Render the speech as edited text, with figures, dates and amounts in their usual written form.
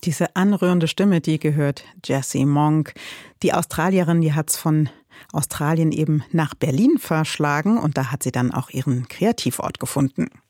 Diese anrührende Stimme, die gehört Jessie Monk. Die Australierin, die hat's von Australien eben nach Berlin verschlagen und da hat sie dann auch ihren Kreativort gefunden.